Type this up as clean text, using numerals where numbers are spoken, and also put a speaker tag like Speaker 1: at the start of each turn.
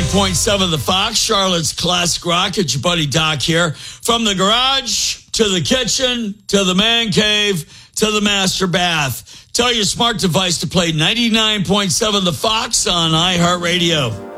Speaker 1: 99.7 The Fox, Charlotte's Classic Rock. It's your buddy Doc here. From the garage to the kitchen to the man cave to the master bath. Tell your smart device to play 99.7 The Fox on iHeartRadio.